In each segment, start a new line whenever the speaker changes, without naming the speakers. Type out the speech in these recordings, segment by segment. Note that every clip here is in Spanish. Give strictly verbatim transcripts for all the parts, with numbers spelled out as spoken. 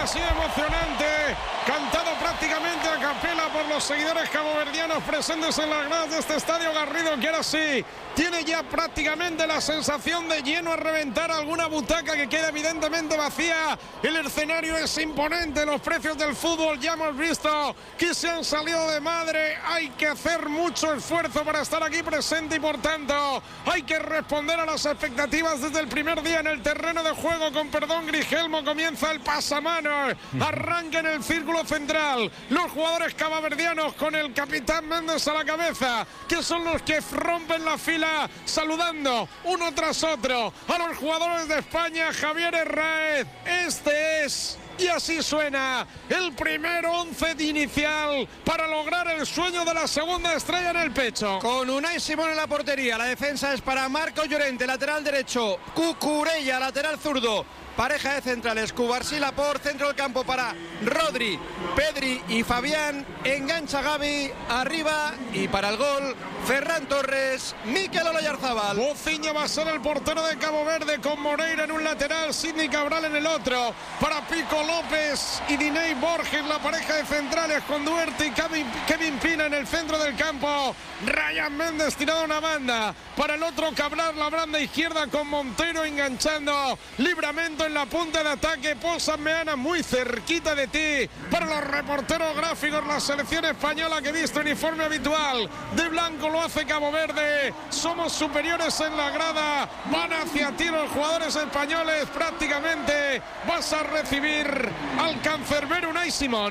sido emocionante, cantado prácticamente a capela por los seguidores caboverdianos presentes en las gradas de este estadio Garrido, que ahora sí tiene ya prácticamente la sensación de lleno a reventar, alguna butaca que queda evidentemente vacía. El escenario es imponente, los precios del fútbol ya hemos visto que se han salido de madre. Hay que hacer mucho esfuerzo para estar aquí presente y por tanto hay que responder a las expectativas desde el primer día en el terreno de juego. Con perdón, Grigelmo, comienza el pasamanos, arranca en el círculo central los jugadores caboverdianos con el capitán Méndez a la cabeza, que son los que rompen la fila saludando uno tras otro a los jugadores de España. Javier Herráez, este es, y así suena, el primer once inicial para lograr el sueño de la segunda estrella en el pecho.
Con Unai Simón en la portería, la defensa es para Marco Llorente, lateral derecho, Cucurella, lateral zurdo. Pareja de centrales, Cubarsí por centro del campo para Rodri, Pedri y Fabián. Engancha Gavi arriba y para el gol Ferran Torres, Mikel Olayarzabal.
Bociño va a ser el portero de Cabo Verde, con Moreira en un lateral, Sidney Cabral en el otro. Para Pico López y Diney Borges, la pareja de centrales, con Duarte y Kevin, Kevin Pina en el centro del campo. Ryan Méndez tirado a una banda. Para el otro Cabral, la banda izquierda con Montero enganchando. Libramento en la punta de ataque, Paul Sanmeana muy cerquita de ti. Para los reporteros gráficos, la selección española que viste uniforme habitual de blanco lo hace Cabo Verde. Somos superiores en la grada, van hacia ti los jugadores españoles. Prácticamente vas a recibir al cancerbero Unai Simón.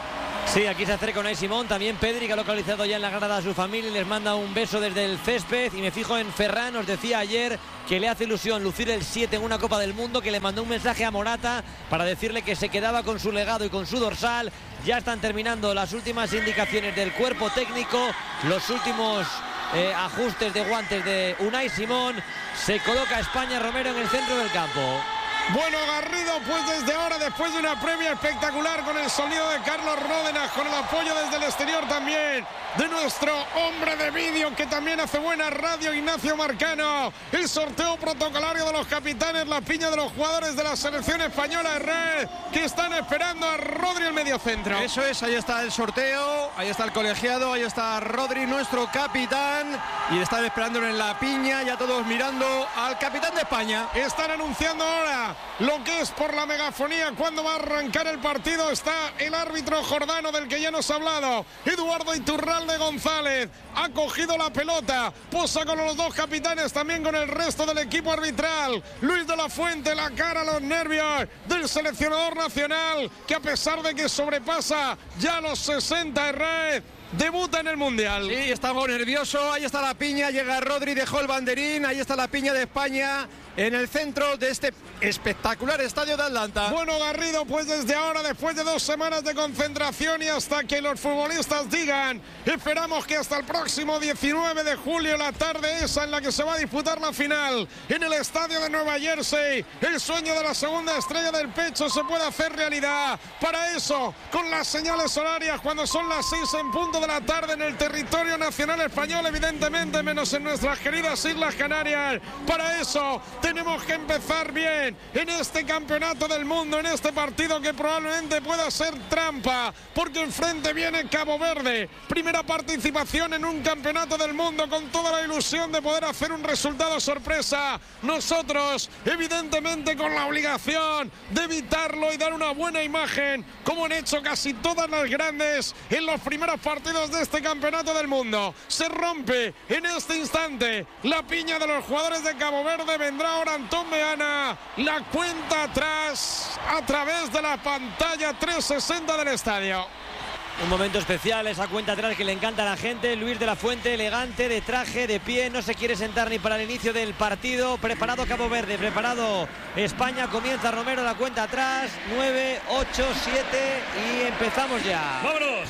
Sí, aquí se acerca Unai Simón, también Pedri, que ha localizado ya en la grada a su familia y les manda un beso desde el césped. Y me fijo en Ferran, os decía ayer que le hace ilusión lucir el siete en una Copa del Mundo, que le mandó un mensaje a Morata para decirle que se quedaba con su legado y con su dorsal. Ya están terminando las últimas indicaciones del cuerpo técnico, los últimos eh, ajustes de guantes de Unai Simón. Se coloca España, Romero en el centro del campo.
Bueno, Garrido, pues desde ahora, después de una previa espectacular con el sonido de Carlos Ródenas, con el apoyo desde el exterior también de nuestro hombre de vídeo, que también hace buena radio, Ignacio Marcano. El sorteo protocolario de los capitanes, la piña de los jugadores de la selección española de red, que están esperando a Rodri el mediocentro.
Eso es, ahí está el sorteo, ahí está el colegiado, ahí está Rodri, nuestro capitán, y están esperándolo en la piña, ya todos mirando al capitán de España.
Están anunciando ahora lo que es por la megafonía cuando va a arrancar el partido. Está el árbitro jordano del que ya nos ha hablado, Eduardo Iturralde González. Ha cogido la pelota, posa con los dos capitanes, también con el resto del equipo arbitral. Luis de la Fuente, la cara, los nervios del seleccionador nacional, que a pesar de que sobrepasa ya los sesenta en red, debuta en el Mundial.
Sí, estamos nerviosos. Ahí está la piña, llega Rodri, dejó el banderín. Ahí está la piña de España en el centro de este espectacular estadio de Atlanta.
Bueno, Garrido, pues desde ahora, después de dos semanas de concentración y hasta que los futbolistas digan, esperamos que hasta el próximo diecinueve de julio, la tarde esa en la que se va a disputar la final en el estadio de Nueva Jersey, el sueño de la segunda estrella del pecho se puede hacer realidad. Para eso, con las señales horarias, cuando son las seis en punto de la tarde en el territorio nacional español, evidentemente menos en nuestras queridas Islas Canarias, para eso tenemos que empezar bien en este campeonato del mundo, en este partido que probablemente pueda ser trampa, porque enfrente viene Cabo Verde, primera participación en un campeonato del mundo, con toda la ilusión de poder hacer un resultado sorpresa. Nosotros, evidentemente, con la obligación de evitarlo y dar una buena imagen, como han hecho casi todas las grandes en los primeros partidos de este campeonato del mundo. Se rompe en este instante la piña de los jugadores de Cabo Verde. Vendrá ahora Antón Meana, la cuenta atrás a través de la pantalla trescientos sesenta del estadio.
Un momento especial, esa cuenta atrás que le encanta a la gente. Luis de la Fuente, elegante, de traje, de pie, no se quiere sentar ni para el inicio del partido. Preparado Cabo Verde, preparado España, comienza Romero, la cuenta atrás, nueve, ocho, siete y empezamos ya.
¡Vámonos!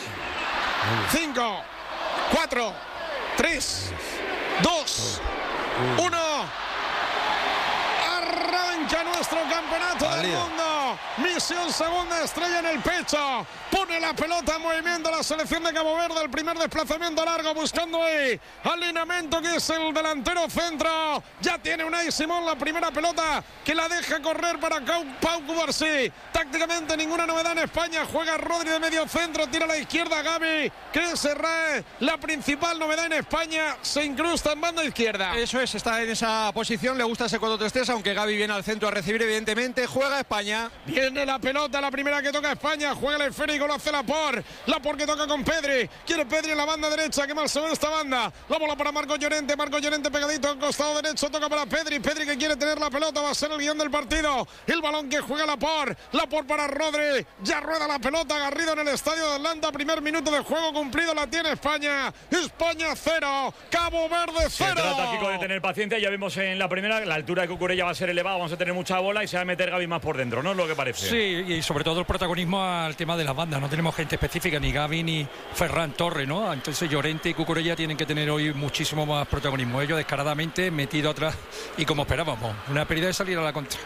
cinco, cuatro, tres, dos, uno. Arranca nuestro campeonato del mundo. Misión segunda estrella en el pecho. Pone la pelota en movimiento la selección de Cabo Verde. El primer desplazamiento largo buscando ahí alineamiento que es el delantero centro. Ya tiene Unai Simón la primera pelota que la deja correr para Pau Cubarsí. Tácticamente ninguna novedad en España. Juega Rodri de medio centro. Tira a la izquierda Gavi. Chris Herrera. La principal novedad en España. Se incrusta en banda izquierda.
Eso es, está en esa posición. Le gusta ese cuatro tres tres, aunque Gavi viene al centro a recibir, evidentemente. Juega España.
Viene la pelota, la primera que toca España. Juega el esférico, lo hace Laporte. Laporte que toca con Pedri. Quiere Pedri en la banda derecha. Qué mal se ve esta banda. La bola para Marcos Llorente. Marcos Llorente pegadito al costado derecho. Toca para Pedri. Pedri que quiere tener la pelota. Va a ser el guión del partido. El balón que juega Laporte. Laporte para Rodri. Ya rueda la pelota. Garrido en el estadio de Atlanta. Primer minuto de juego cumplido. La tiene España. España cero. Cabo Verde cero.
Se trata, Kiko, de tener paciencia. Ya vemos en la primera la altura de Cucurella va a ser elevada. Vamos a tener mucha bola y se va a meter Gavi más por dentro, ¿no? Es lo que parece.
Sí, y sobre todo el protagonismo al tema de las bandas. No tenemos gente específica, ni Gavi ni Ferran Torres, ¿no? Entonces Llorente y Cucurella tienen que tener hoy muchísimo más protagonismo. Ellos descaradamente metido atrás y como esperábamos, una pérdida de salir a la contra.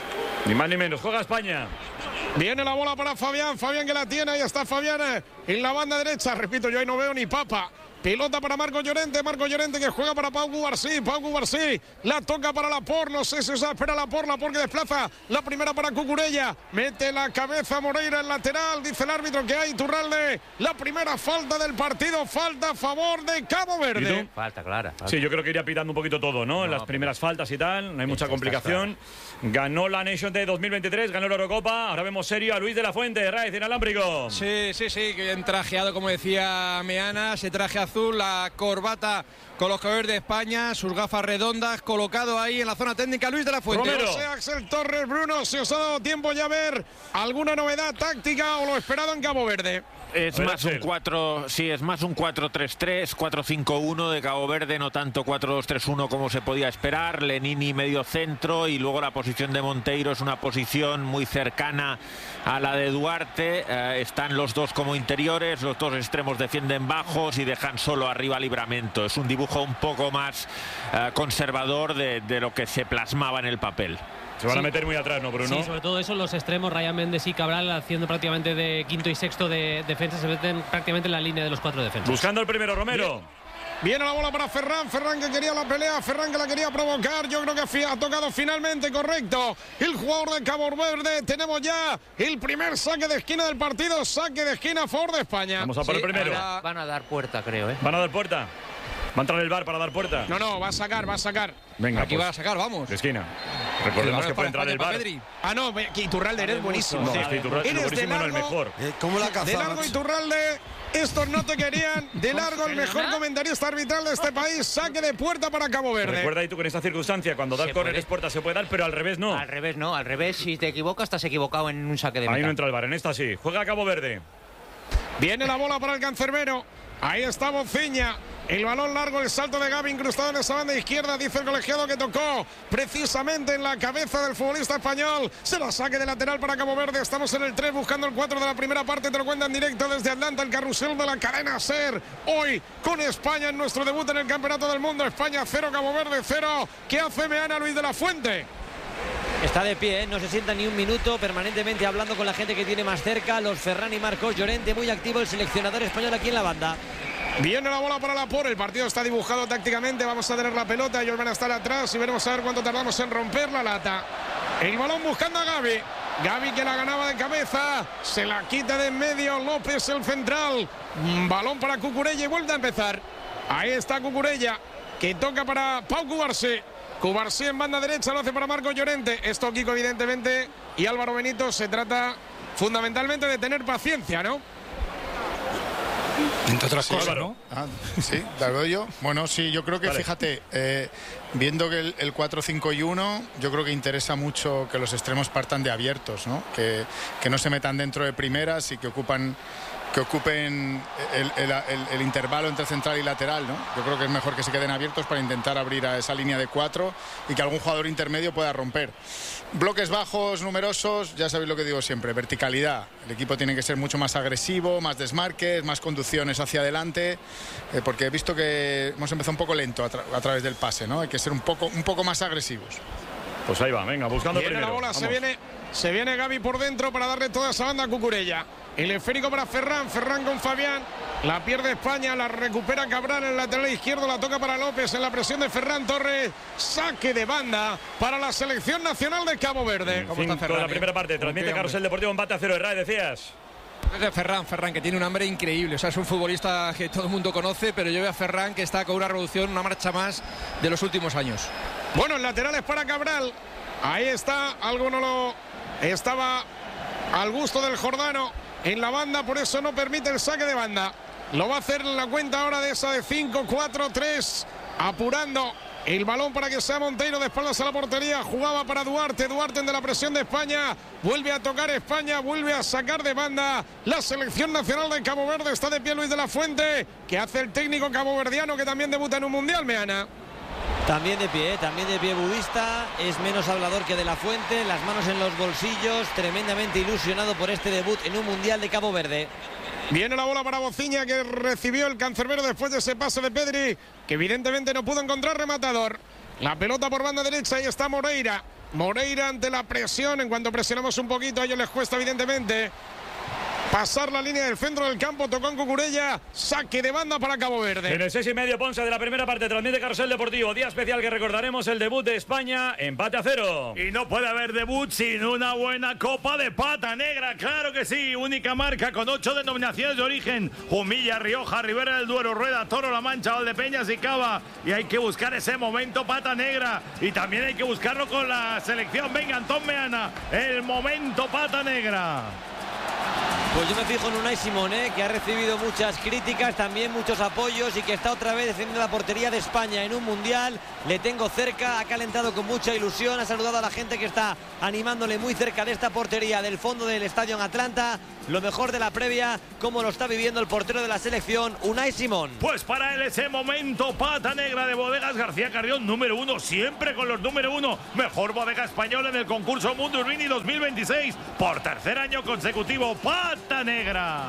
Ni más ni menos. Juega España.
Viene la bola para Fabián. Fabián que la tiene. Ahí está Fabián en la banda derecha. Repito, yo ahí no veo ni papa. Pelota para Marcos Llorente, Marcos Llorente que juega para Pau Cubarsí, Pau Cubarsí, la toca para Laporte, no sé si se espera Laporte, Laporte que desplaza, la primera para Cucurella, mete la cabeza Moreira en lateral, dice el árbitro que hay Iturralde, la primera falta del partido, falta a favor de Cabo Verde.
Falta clara. Falta.
Sí, yo creo que iría pitando un poquito todo, ¿no?
no
en las primeras faltas y tal, no hay mucha complicación. Ganó la Nations de dos mil veintitrés, ganó la Eurocopa, ahora vemos serio a Luis de la Fuente, Raiz inalámbrico.
Sí, sí, sí, que bien trajeado, como decía Meana, ese traje azul, la corbata con los colores de España, sus gafas redondas, colocado ahí en la zona técnica Luis de la Fuente.
Romero. No sé, Axel Torres, Bruno, si os ha dado tiempo ya a ver alguna novedad táctica o lo esperado en Cabo Verde.
Es más un cuatro, sí, es más un cuatro tres tres, cuatro cinco uno de Cabo Verde, no tanto cuatro dos tres uno como se podía esperar. Lenini medio centro y luego la posición de Monteiro es una posición muy cercana a la de Duarte. Eh, están los dos como interiores, los dos extremos defienden bajos y dejan solo arriba Livramento. Es un dibujo un poco más eh, conservador de, de lo que se plasmaba en el papel.
Se van
sí.
a meter muy atrás, ¿no, Bruno?
Sí, sobre todo eso, los extremos, Ryan Méndez y Cabral haciendo prácticamente de quinto y sexto de defensa, se meten prácticamente en la línea de los cuatro defensas.
Buscando el primero, Romero.
Bien. Viene la bola para Ferran, Ferran que quería la pelea, Ferran que la quería provocar, yo creo que ha tocado finalmente, correcto, el jugador de Cabo Verde. Tenemos ya el primer saque de esquina del partido, saque de esquina a favor de España.
Vamos a por
sí,
el primero.
Ahora van a dar puerta, creo, ¿eh?
Van a dar puerta. Va a entrar el V A R para dar puerta.
No, no, va a sacar, va a sacar.
Venga,
Aquí
pues,
va a sacar, vamos.
de esquina. Recordemos que puede entrar el V A R.
Ah, no, que Iturralde eres buenísimo.
No, es que Iturralde es buenísimo, no el mejor.
Eh, ¿Cómo la
De largo Iturralde, estos no te querían. De largo el mejor comentarista arbitral de este país. Saque de puerta para Cabo Verde.
Recuerda ahí tú con esta circunstancia, cuando das córner es puerta se puede dar, pero al revés no.
Al revés no, al revés si te equivocas estás equivocado en un saque de meta.
Ahí no entra el V A R, en esta sí. Juega Cabo Verde.
Viene la bola para el cancerbero. Ahí está Bociña. El balón largo, el salto de Gavi incrustado en esa banda izquierda. Dice el colegiado que tocó precisamente en la cabeza del futbolista español. Se la saque de lateral para Cabo Verde. Estamos en el tres buscando el cuatro de la primera parte. Te lo cuentan directo desde Atlanta, el carrusel de la cadena SER. Hoy con España en nuestro debut en el Campeonato del Mundo. España cero, Cabo Verde cero. ¿Qué hace Meana, Luis de la Fuente?
Está de pie, ¿eh? No se sienta ni un minuto, permanentemente hablando con la gente que tiene más cerca, los Ferran y Marcos Llorente, muy activo el seleccionador español aquí en la banda.
Viene la bola para Laporte, el partido está dibujado tácticamente, vamos a tener la pelota, ellos van a estar atrás y veremos a ver cuánto tardamos en romper la lata. El balón buscando a Gavi, Gavi que la ganaba de cabeza, se la quita de en medio, López el central, balón para Cucurella y vuelve a empezar. Ahí está Cucurella, que toca para Pau Cubarsí. Cubarsí en banda derecha, lo hace para Marcos Llorente. Esto, Kiko, evidentemente, y Álvaro Benito, se trata fundamentalmente de tener paciencia, ¿no?
Entre otras
Sí,
cosas,
Álvaro.
¿no?
Ah, sí, ¿te lo doy yo? Bueno, sí, yo creo que,
Vale.
fíjate, eh, viendo que el, el cuatro cinco uno, yo creo que interesa mucho que los extremos partan de abiertos, ¿no? Que, que no se metan dentro de primeras y que ocupan que ocupen el, el, el, el intervalo entre central y lateral, ¿no? Yo creo que es mejor que se queden abiertos para intentar abrir a esa línea de cuatro y que algún jugador intermedio pueda romper. Bloques bajos, numerosos, ya sabéis lo que digo siempre, verticalidad. El equipo tiene que ser mucho más agresivo, más desmarques, más conducciones hacia adelante, eh, porque he visto que hemos empezado un poco lento a, tra a través del pase, ¿no? Hay que ser un poco, un poco más agresivos.
Pues ahí va, venga, buscando
Viene
primero.
la bola,
Vamos.
se viene, Se viene Gaby por dentro para darle toda esa banda a Cucurella. El esférico para Ferran, Ferran con Fabián. La pierde España, la recupera Cabral en el lateral izquierdo, la toca para López en la presión de Ferran Torres. Saque de banda para la selección nacional de Cabo Verde.
¿Cómo está Ferran? La primera parte, transmite Carrusel Deportivo, empate a cero. Ray, decías.
De Ferran, Ferran, que tiene un hambre increíble. O sea, es un futbolista que todo el mundo conoce, pero yo veo a Ferran que está con una reducción, una marcha más de los últimos años.
Bueno, el lateral es para Cabral. Ahí está, algo no lo estaba al gusto del jordano en la banda, por eso no permite el saque de banda. Lo va a hacer en la cuenta ahora de esa de cinco, cuatro, tres, apurando el balón para que sea Monteiro de espaldas a la portería. Jugaba para Duarte, Duarte de la presión de España. Vuelve a tocar España, vuelve a sacar de banda. La selección nacional de Cabo Verde está de pie Luis de la Fuente. ¿Qué hace el técnico caboverdiano que también debuta en un mundial, Meana?
También de pie, ¿eh? también de pie Budista, es menos hablador que de la Fuente, las manos en los bolsillos, tremendamente ilusionado por este debut en un mundial de Cabo Verde.
Viene la bola para Bociña, que recibió el cancerbero después de ese pase de Pedri, que evidentemente no pudo encontrar rematador. La pelota por banda derecha, ahí está Moreira. Moreira ante la presión, en cuanto presionamos un poquito, a ellos les cuesta evidentemente pasar la línea del centro del campo. Tocó en Cucurella, saque de banda para Cabo Verde.
En el seis y medio, Ponce de la primera parte, transmite Carrusel Deportivo. Día especial que recordaremos el debut de España, empate a cero.
Y no puede haber debut sin una buena copa de pata negra, claro que sí. Única marca con ocho denominaciones de origen: Jumilla, Rioja, Ribera del Duero, Rueda, Toro, La Mancha, Valdepeñas y Cava. Y hay que buscar ese momento pata negra. Y también hay que buscarlo con la selección. Venga, Antón Meana, el momento pata negra.
Pues yo me fijo en Unai Simón, ¿eh? que ha recibido muchas críticas, también muchos apoyos y que está otra vez defendiendo la portería de España en un mundial. Le tengo cerca, ha calentado con mucha ilusión, ha saludado a la gente que está animándole muy cerca de esta portería del fondo del estadio en Atlanta. Lo mejor de la previa, cómo lo está viviendo el portero de la selección, Unai Simón.
Pues para él ese momento pata negra de Bodegas García Carrión, número uno, siempre con los número uno. Mejor bodega española en el concurso Mundo Urbini dos mil veintiséis. Por tercer año consecutivo, pata negra.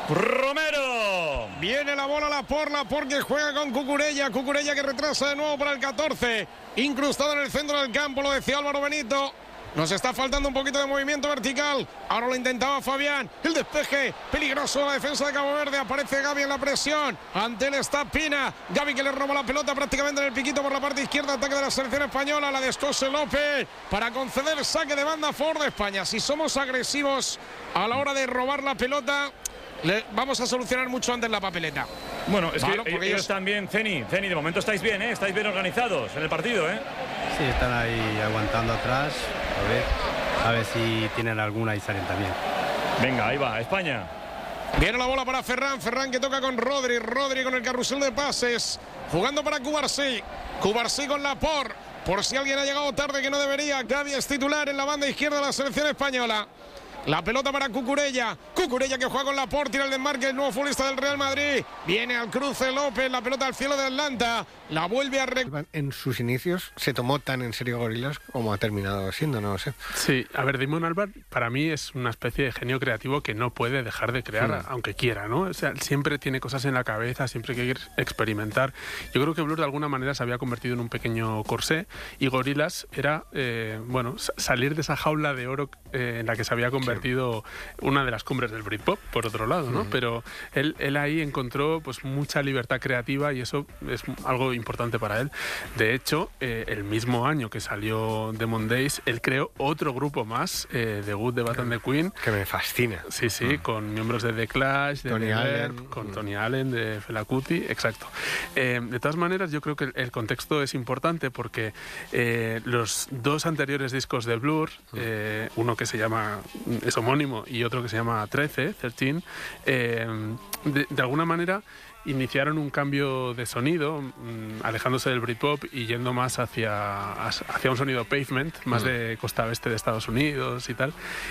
Romero. Viene la bola a la porla porque juega con Cucurella. Cucurella que retrasa de nuevo para el catorce. Incrustado en el centro del campo, lo decía Álvaro Benito. Nos está faltando un poquito de movimiento vertical. Ahora lo intentaba Fabián. El despeje peligroso de la defensa de Cabo Verde. Aparece Gaby en la presión. Ante él está Pina. Gaby que le roba la pelota prácticamente en el piquito por la parte izquierda. Ataque de la selección española. La descose López para conceder saque de banda a favor de España. Si somos agresivos a la hora de robar la pelota, le vamos a solucionar mucho antes la papeleta.
Bueno, es
Malo,
que
porque
ellos
ellos
también, Ceni, Ceni, de momento estáis bien, ¿eh? Estáis bien organizados en el partido, ¿eh?
Sí, están ahí aguantando atrás. A ver, a ver si tienen alguna y salen también.
Venga, ahí va, España.
Viene la bola para Ferran, Ferran que toca con Rodri, Rodri con el carrusel de pases, jugando para Cubarsí, Cubarsí con Laporte, por si alguien ha llegado tarde que no debería. Gaby es titular en la banda izquierda de la selección española. La pelota para Cucurella. Cucurella que juega con Laporte, tira el desmarque, el nuevo futbolista del Real Madrid. Viene al cruce López, la pelota al cielo de Atlanta. La vuelve a...
En sus inicios se tomó tan en serio Gorilas como ha terminado siendo, no lo sé.
Sí, a ver, Damon Albarn para mí es una especie de genio creativo que no puede dejar de crear, sí, aunque quiera, ¿no? O sea, siempre tiene cosas en la cabeza, siempre hay que experimentar. Yo creo que Blur de alguna manera se había convertido en un pequeño corsé y Gorilas era, eh, bueno, salir de esa jaula de oro eh, en la que se había convertido una de las cumbres del Britpop, por otro lado, ¿no? Uh-huh. Pero él, él ahí encontró pues mucha libertad creativa y eso es algo importante para él. De hecho, eh, el mismo año que salió Demon Days, él creó otro grupo más, eh, The Good, The Bad and The Queen.
Que me fascina.
Sí, sí, uh-huh, con miembros de The Clash, de
Tony Allen,
con uh-huh, Tony Allen, de Fela Kuti, exacto. Eh, de todas maneras, yo creo que el, el contexto es importante porque eh, los dos anteriores discos de Blur, uh-huh, eh, uno que se llama... es homónimo y otro que se llama trece, trece, eh, de, de alguna manera iniciaron un cambio de sonido, mmm, alejándose del Britpop y yendo más hacia, hacia un sonido pavement, más mm. de costa oeste de Estados Unidos y tal.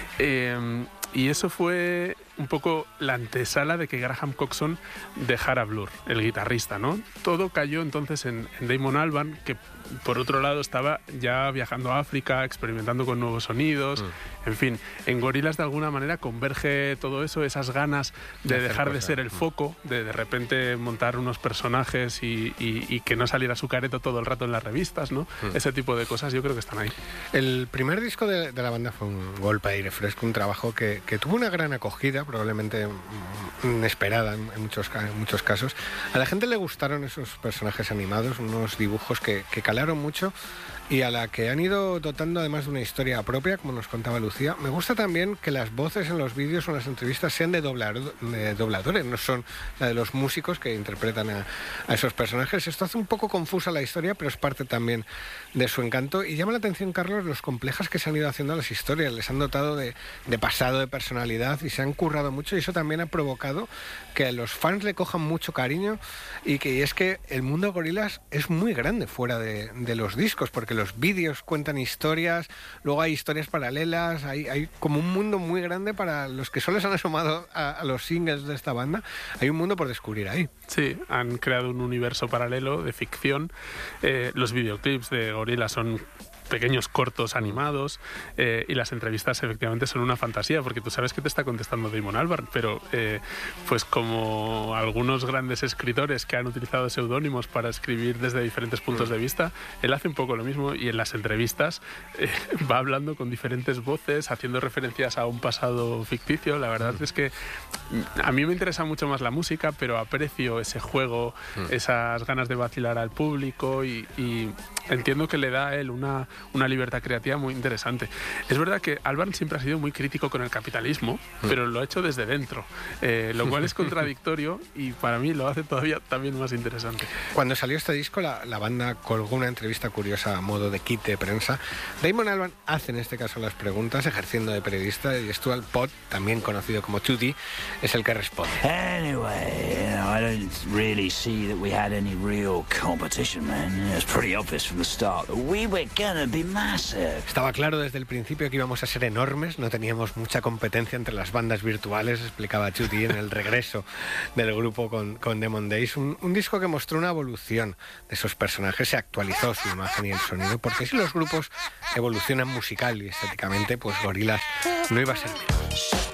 Eh, y eso fue un poco la antesala de que Graham Coxon dejara Blur, el guitarrista, ¿no? Todo cayó entonces en, en Damon Albarn, que por otro lado estaba ya viajando a África, experimentando con nuevos sonidos, mm. en fin, en Gorillaz de alguna manera converge todo eso, esas ganas de, de dejar cosas, de ser el foco, de de repente de montar unos personajes y, y, y que no saliera su careto todo el rato en las revistas, ¿no? Mm. Ese tipo de cosas yo creo que están ahí.
El primer disco de, de la banda fue un golpe de aire fresco, un trabajo que, que tuvo una gran acogida, probablemente inesperada en, en, muchos, en muchos casos. A la gente le gustaron esos personajes animados, unos dibujos que, que calaron mucho y a la que han ido dotando además de una historia propia, como nos contaba Lucía. Me gusta también que las voces en los vídeos o en las entrevistas sean de, doblar, de dobladores, no son la de los músicos que interpretan a, a esos personajes. Esto hace un poco confusa la historia, pero es parte también de su encanto. Y llama la atención, Carlos, los complejas que se han ido haciendo a las historias. Les han dotado de, de pasado, de personalidad y se han currado mucho, y eso también ha provocado que los fans le cojan mucho cariño y que y es que el mundo de Gorillaz es muy grande fuera de, de los discos, porque los vídeos cuentan historias, luego hay historias paralelas, hay, hay como un mundo muy grande para los que solo se han asomado a, a los singles de esta banda. Hay un mundo por descubrir ahí.
Sí, han creado un universo paralelo de ficción. Eh, los videoclips de Gorillaz son pequeños cortos animados eh, y las entrevistas efectivamente son una fantasía, porque tú sabes que te está contestando Damon Albarn, pero eh, pues como algunos grandes escritores que han utilizado seudónimos para escribir desde diferentes puntos de vista, él hace un poco lo mismo, y en las entrevistas eh, va hablando con diferentes voces, haciendo referencias a un pasado ficticio. La verdad es que a mí me interesa mucho más la música, pero aprecio ese juego, esas ganas de vacilar al público, y, y entiendo que le da a él una una libertad creativa muy interesante. Es verdad que Albarn siempre ha sido muy crítico con el capitalismo, pero lo ha hecho desde dentro, eh, lo cual es contradictorio y para mí lo hace todavía también más interesante.
Cuando salió este disco, la, la banda colgó una entrevista curiosa a modo de kit de prensa. Damon Albarn hace en este caso las preguntas, ejerciendo de periodista, y Stuart Pott, también conocido como dos D, es el que responde.
Anyway, you know, I don't really see that we had any real competition, man. It was pretty obvious from the start that we were gonna be massive.
Estaba claro desde el principio que íbamos a ser enormes, no teníamos mucha competencia entre las bandas virtuales, explicaba Judy en el regreso del grupo con, con Demon Days. Un, un disco que mostró una evolución de esos personajes, se actualizó su imagen y el sonido, porque si los grupos evolucionan musical y estéticamente, pues Gorillaz no iba a ser menos.